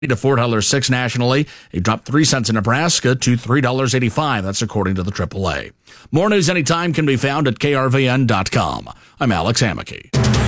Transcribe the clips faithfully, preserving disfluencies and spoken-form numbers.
to four dollars and six cents nationally. It dropped three cents in Nebraska to three dollars and eighty-five cents. That's according to the triple A. More news anytime can be found at K R V N dot com. I'm Alex Hammocky.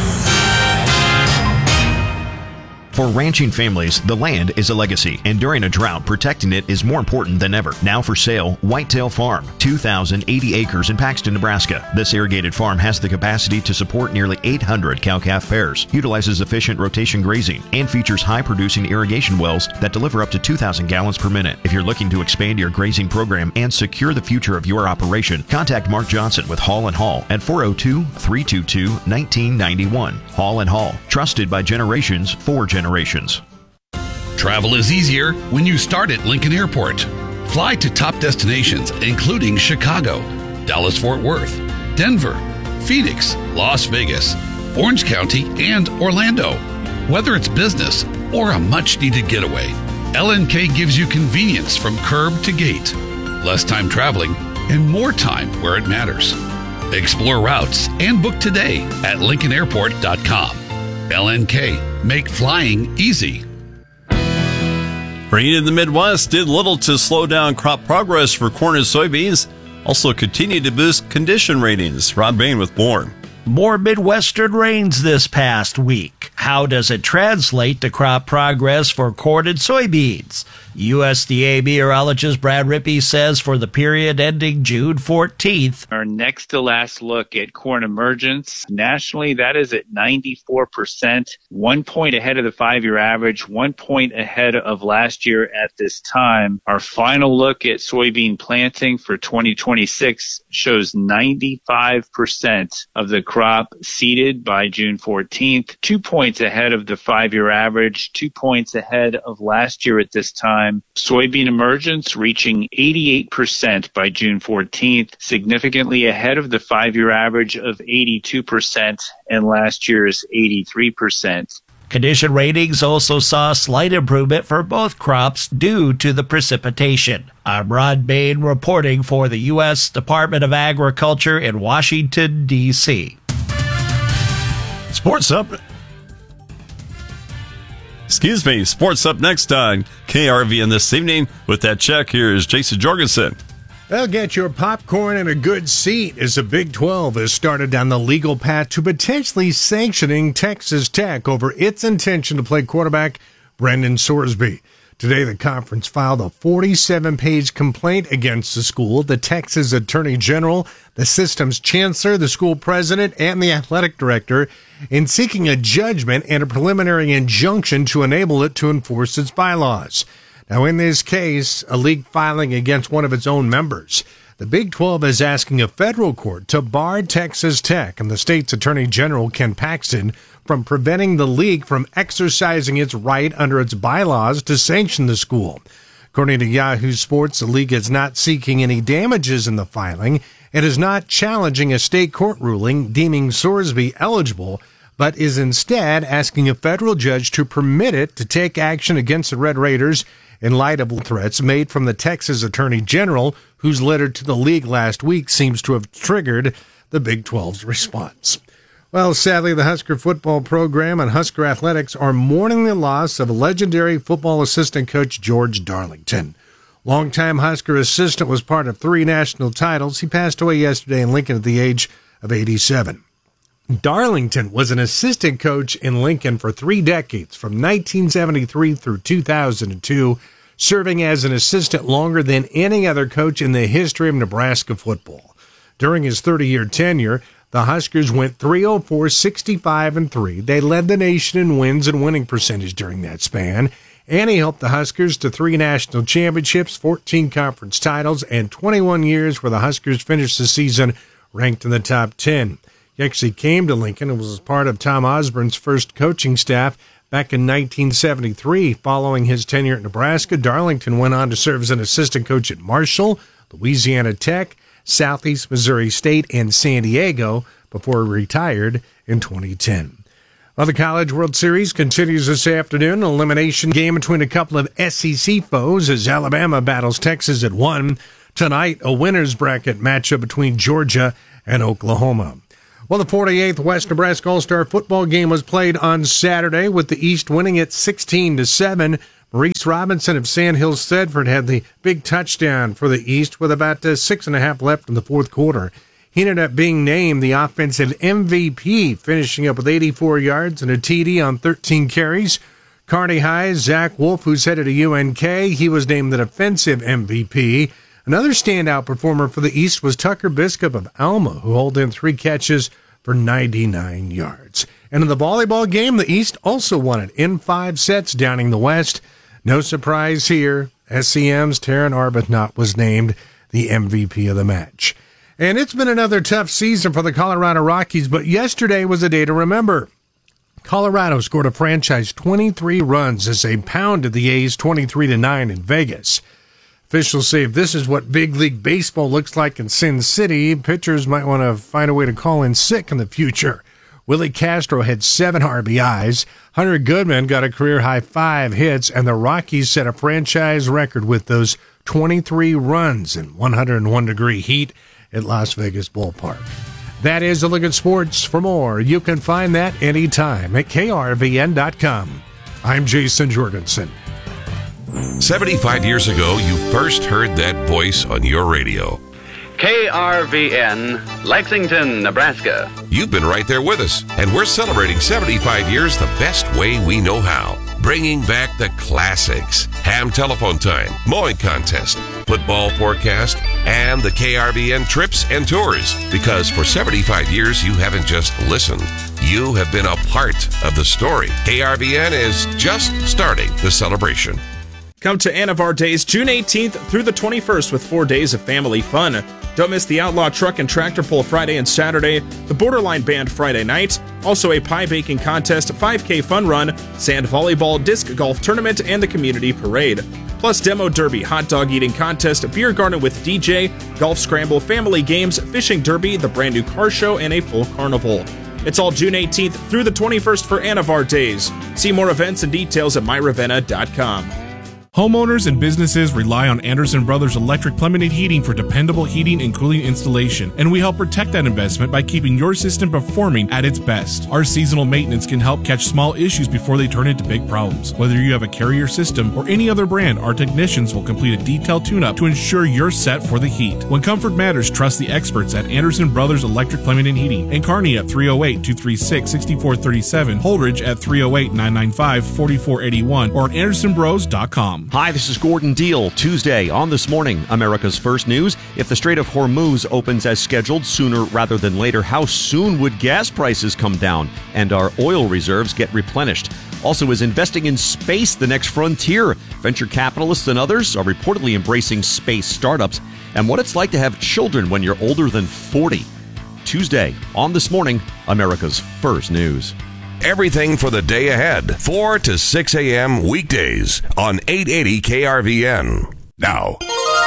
For ranching families, the land is a legacy, and during a drought, protecting it is more important than ever. Now for sale, Whitetail Farm, two thousand eighty acres in Paxton, Nebraska. This irrigated farm has the capacity to support nearly eight hundred cow-calf pairs, utilizes efficient rotation grazing, and features high-producing irrigation wells that deliver up to two thousand gallons per minute. If you're looking to expand your grazing program and secure the future of your operation, contact Mark Johnson with Hall and Hall at four oh two, three two two, one nine nine one. Hall and Hall, trusted by generations for generations. Generations. Travel is easier when you start at Lincoln Airport. Fly to top destinations including Chicago, Dallas-Fort Worth, Denver, Phoenix, Las Vegas, Orange County, and Orlando. Whether it's business or a much-needed getaway, L N K gives you convenience from curb to gate, less time traveling, and more time where it matters. Explore routes and book today at Lincoln Airport dot com. L N K, make flying easy. Rain in the Midwest did little to slow down crop progress for corn and soybeans, also continued to boost condition ratings. Rod Bain with more. More Midwestern rains this past week. How does it translate to crop progress for corn and soybeans? U S D A meteorologist Brad Rippey says for the period ending June fourteenth. Our next to last look at corn emergence. Nationally, that is at ninety-four percent, one point ahead of the five-year average, one point ahead of last year at this time. Our final look at soybean planting for twenty twenty-six shows ninety-five percent of the crop seeded by June fourteenth, two points ahead of the five-year average, two points ahead of last year at this time. Soybean emergence reaching eighty-eight percent by June fourteenth, significantly ahead of the five-year average of eighty-two percent and last year's eighty-three percent. Condition ratings also saw a slight improvement for both crops due to the precipitation. I'm Rod Bain reporting for the U S Department of Agriculture in Washington, D C Sports up. Excuse me, sports up next on K R V N this evening. With that check, here is Jason Jorgensen. Well, get your popcorn and a good seat as the Big twelve has started down the legal path to potentially sanctioning Texas Tech over its intention to play quarterback Brendan Sorsby. Today, the conference filed a forty-seven page complaint against the school, the Texas Attorney General, the system's chancellor, the school president, and the athletic director in seeking a judgment and a preliminary injunction to enable it to enforce its bylaws. Now, in this case, a league filing against one of its own members. The Big twelve is asking a federal court to bar Texas Tech and the state's Attorney General, Ken Paxton, from preventing the league from exercising its right under its bylaws to sanction the school. According to Yahoo Sports, the league is not seeking any damages in the filing and is not challenging a state court ruling deeming Sorsby eligible, but is instead asking a federal judge to permit it to take action against the Red Raiders in light of threats made from the Texas Attorney General, whose letter to the league last week seems to have triggered the Big twelve's response. Well, sadly, the Husker football program and Husker athletics are mourning the loss of legendary football assistant coach George Darlington. Longtime Husker assistant was part of three national titles. He passed away yesterday in Lincoln at the age of eighty-seven. Darlington was an assistant coach in Lincoln for three decades, from nineteen seventy-three through two thousand two, serving as an assistant longer than any other coach in the history of Nebraska football. During his thirty-year tenure, the Huskers went three oh four, sixty-five, and three. They led the nation in wins and winning percentage during that span, and he helped the Huskers to three national championships, fourteen conference titles, and twenty-one years where the Huskers finished the season ranked in the top ten. He actually came to Lincoln and was part of Tom Osborne's first coaching staff back in nineteen seventy-three. Following his tenure at Nebraska, Darlington went on to serve as an assistant coach at Marshall, Louisiana Tech, Southeast Missouri State, and San Diego before he retired in twenty ten. Well, the College World Series continues this afternoon. An elimination game between a couple of S E C foes as Alabama battles Texas at one. Tonight, a winner's bracket matchup between Georgia and Oklahoma. Well, the forty-eighth West Nebraska All-Star football game was played on Saturday with the East winning it sixteen to seven. Maurice Robinson of Sandhill Stedford had the big touchdown for the East with about uh, six and a half left in the fourth quarter. He ended up being named the offensive M V P, finishing up with eighty-four yards and a T D on thirteen carries. Kearney High's Zach Wolf, who's headed to U N K, he was named the defensive M V P. Another standout performer for the East was Tucker Biscup of Alma, who hauled in three catches for ninety-nine yards. And in the volleyball game, the East also won it in five sets, downing the West. No surprise here, S C M's Taryn Arbuthnot was named the M V P of the match. And it's been another tough season for the Colorado Rockies, but yesterday was a day to remember. Colorado scored a franchise twenty-three runs as they pounded the A's twenty-three to nine in Vegas. Officials say if this is what big league baseball looks like in Sin City, pitchers might want to find a way to call in sick in the future. Willie Castro had seven R B Is. Hunter Goodman got a career-high five hits, and the Rockies set a franchise record with those twenty-three runs in one hundred one degree heat at Las Vegas Ballpark. That is a look at sports. For more, you can find that anytime at K R V N dot com. I'm Jason Jorgensen. seventy-five years ago, you first heard that voice on your radio. K R V N, Lexington, Nebraska. You've been right there with us, and we're celebrating seventy-five years the best way we know how. Bringing back the classics. Ham telephone time, mowing contest, football forecast, and the K R V N trips and tours. Because for seventy-five years, you haven't just listened. You have been a part of the story. K R V N is just starting the celebration. Come to Anavar Days June eighteenth through the twenty-first with four days of family fun. Don't miss the Outlaw Truck and Tractor Pull Friday and Saturday, the Borderline Band Friday night, also a pie baking contest, five K fun run, sand volleyball, disc golf tournament, and the community parade. Plus demo derby, hot dog eating contest, beer garden with D J, golf scramble, family games, fishing derby, the brand new car show, and a full carnival. It's all June eighteenth through the twenty-first for Anavar Days. See more events and details at my ravenna dot com. Homeowners and businesses rely on Anderson Brothers Electric Plumbing and Heating for dependable heating and cooling installation, and we help protect that investment by keeping your system performing at its best. Our seasonal maintenance can help catch small issues before they turn into big problems. Whether you have a Carrier system or any other brand, our technicians will complete a detailed tune-up to ensure you're set for the heat. When comfort matters, trust the experts at Anderson Brothers Electric Plumbing and Heating. In Kearney at three oh eight, two three six, six four three seven, Holdridge at three oh eight, nine nine five, four four eight one, or at anderson bros dot com. Hi, this is Gordon Deal. Tuesday on This Morning, America's First News. If the Strait of Hormuz opens as scheduled sooner rather than later, how soon would gas prices come down and our oil reserves get replenished? Also, is investing in space the next frontier? Venture capitalists and others are reportedly embracing space startups, and what it's like to have children when you're older than forty. Tuesday on This Morning, America's First News. Everything for the day ahead, four to six a.m. weekdays on eight eighty K R V N. Now,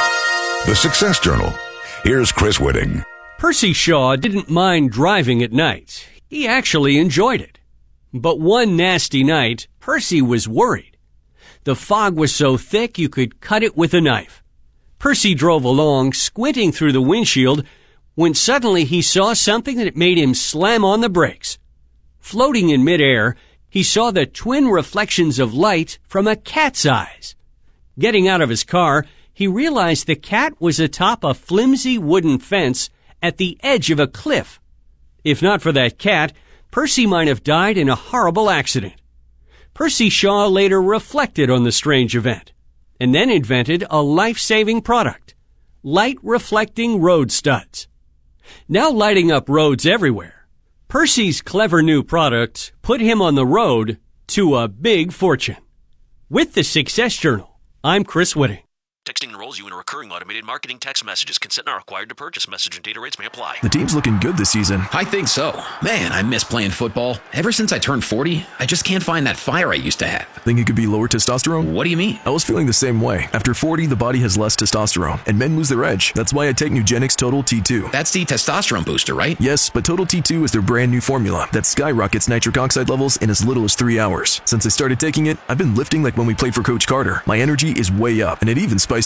the Success Journal. Here's Chris Whitting. Percy Shaw didn't mind driving at night. He actually enjoyed it. But one nasty night, Percy was worried. The fog was so thick you could cut it with a knife. Percy drove along, squinting through the windshield, when suddenly he saw something that made him slam on the brakes. Floating in midair, he saw the twin reflections of light from a cat's eyes. Getting out of his car, he realized the cat was atop a flimsy wooden fence at the edge of a cliff. If not for that cat, Percy might have died in a horrible accident. Percy Shaw later reflected on the strange event, and then invented a life-saving product, light-reflecting road studs. Now lighting up roads everywhere, Percy's clever new product put him on the road to a big fortune. With the Success Journal, I'm Chris Whitting. Texting enrolls you in a recurring automated marketing text messages. Consent not required to purchase. Message and data rates may apply. The team's looking good this season. I think so. Man, I miss playing football. Ever since I turned forty, I just can't find that fire I used to have. Think it could be lower testosterone? What do you mean? I was feeling the same way. After forty, the body has less testosterone, and men lose their edge. That's why I take Nugenix Total T two. That's the testosterone booster, right? Yes, but Total T two is their brand new formula that skyrockets nitric oxide levels in as little as three hours. Since I started taking it, I've been lifting like when we played for Coach Carter. My energy is way up, and it even spiced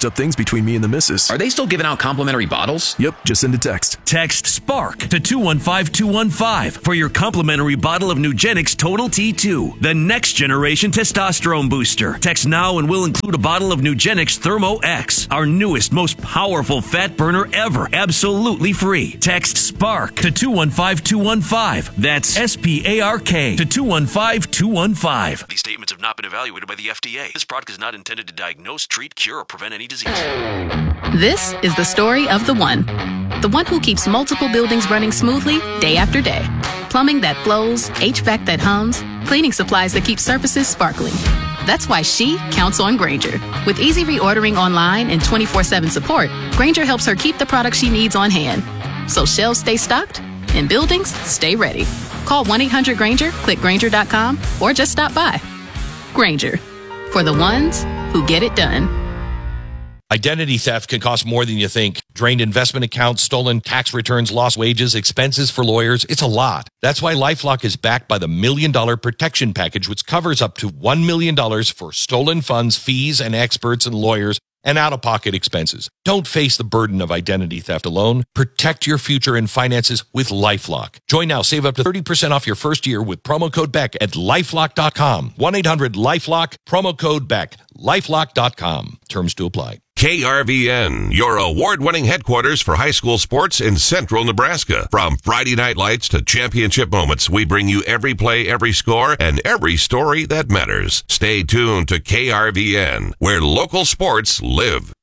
changed up things between me and the missus. Are they still giving out complimentary bottles? Yep, just send a text. Text SPARK to two one five two one five for your complimentary bottle of Nugenix Total T two, the next generation testosterone booster. Text now and we'll include a bottle of Nugenix Thermo X, our newest, most powerful fat burner ever, absolutely free. Text SPARK to two one five two one five. That's S P A R K to two one five two one five. These statements have not been evaluated by the F D A. This product is not intended to diagnose, treat, cure, or prevent any disease. This is the story of the one. The one who keeps multiple buildings running smoothly day after day. Plumbing that flows, H V A C that hums, cleaning supplies that keep surfaces sparkling. That's why she counts on Grainger. With easy reordering online and twenty-four seven support, Grainger helps her keep the products she needs on hand. So shelves stay stocked and buildings stay ready. Call one eight hundred Grainger, click Grainger dot com, or just stop by. Grainger, for the ones who get it done. Identity theft can cost more than you think. Drained investment accounts, stolen tax returns, lost wages, expenses for lawyers. It's a lot. That's why LifeLock is backed by the Million Dollar Protection Package, which covers up to one million dollars for stolen funds, fees, and experts and lawyers, and out-of-pocket expenses. Don't face the burden of identity theft alone. Protect your future and finances with LifeLock. Join now. Save up to thirty percent off your first year with promo code Beck at lifelock dot com. one eight hundred LifeLock, promo code Beck. lifelock dot com. Terms to apply. K R V N, your award-winning headquarters for high school sports in central Nebraska. From Friday night lights to championship moments, we bring you every play, every score, and every story that matters. Stay tuned to K R V N, where local sports live.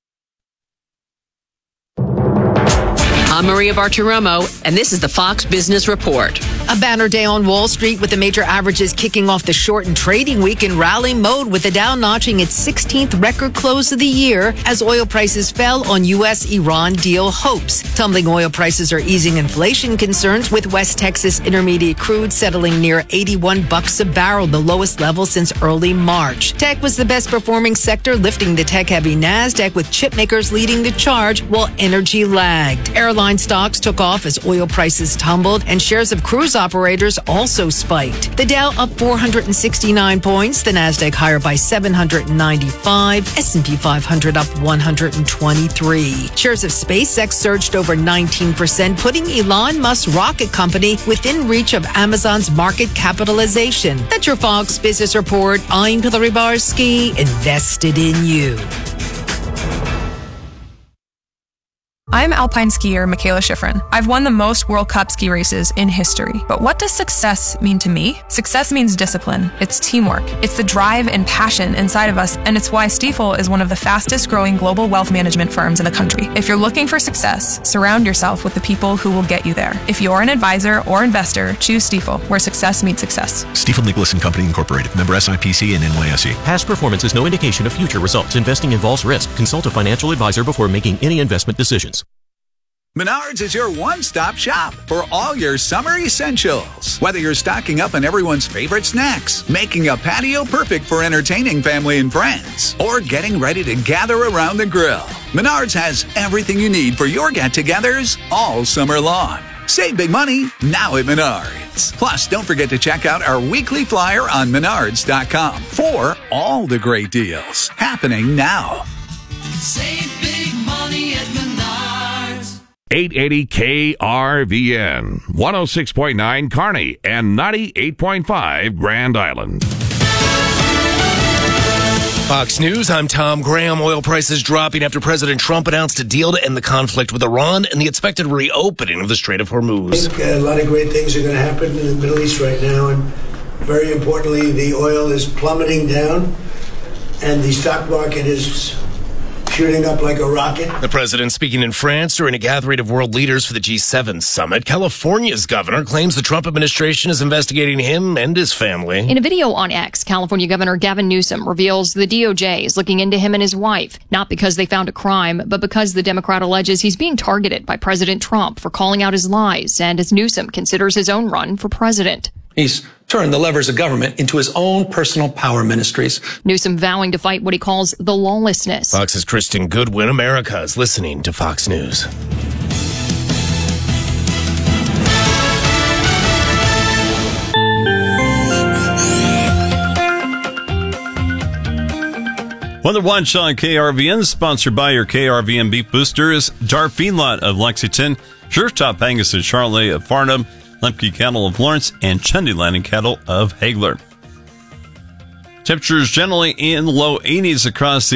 I'm Maria Bartiromo, and this is the Fox Business Report. A banner day on Wall Street with the major averages kicking off the shortened trading week in rally mode, with the Dow notching its sixteenth record close of the year as oil prices fell on U S Iran deal hopes. Tumbling oil prices are easing inflation concerns, with West Texas Intermediate crude settling near eighty-one bucks a barrel, the lowest level since early March. Tech was the best performing sector, lifting the tech-heavy NASDAQ, with chip makers leading the charge while energy lagged. Airline stocks took off as oil prices tumbled, and shares of cruise operators also spiked. The Dow up four hundred sixty-nine points, the NASDAQ higher by seven hundred ninety-five, S and P five hundred up one hundred twenty-three. Shares of SpaceX surged over nineteen percent, putting Elon Musk's rocket company within reach of Amazon's market capitalization. That's your Fox Business Report. I'm Hillary Barsky, invested in you. I'm alpine skier Michaela Schifrin. I've won the most World Cup ski races in history. But what does success mean to me? Success means discipline. It's teamwork. It's the drive and passion inside of us, and it's why Stifel is one of the fastest growing global wealth management firms in the country. If you're looking for success, surround yourself with the people who will get you there. If you're an advisor or investor, choose Stifel, where success meets success. Stifel Nicholas and Company Incorporated. Member S I P C and N Y S E. Past performance is no indication of future results. Investing involves risk. Consult a financial advisor before making any investment decisions. Menards is your one-stop shop for all your summer essentials. Whether you're stocking up on everyone's favorite snacks, making a patio perfect for entertaining family and friends, or getting ready to gather around the grill, Menards has everything you need for your get-togethers all summer long. Save big money now at Menards. Plus, don't forget to check out our weekly flyer on menards dot com for all the great deals happening now. Save big money at Menards. eight eighty K R V N, one oh six point nine Kearney, and ninety-eight point five Grand Island. Fox News, I'm Tom Graham. Oil prices dropping after President Trump announced a deal to end the conflict with Iran and the expected reopening of the Strait of Hormuz. I think a lot of great things are going to happen in the Middle East right now, and very importantly, the oil is plummeting down, and the stock market is shooting up like a rocket. The president speaking in France during a gathering of world leaders for the G seven summit. California's governor claims the Trump administration is investigating him and his family. In a video on X, California Governor Gavin Newsom reveals the D O J is looking into him and his wife, not because they found a crime, but because the Democrat alleges he's being targeted by President Trump for calling out his lies, and as Newsom considers his own run for president. He's turned the levers of government into his own personal power ministries. Newsom vowing to fight what he calls the lawlessness. Fox's Kristen Goodwin. America is listening to Fox News. Weather Watch on K R V N, sponsored by your K R V N Beef Boosters, Jar Feedlot of Lexington, Suretop Angus and Charlotte of Farnham, Lemke Cattle of Lawrence, and Chundy Landing Cattle of Hagler. Temperatures generally in the low eighties across the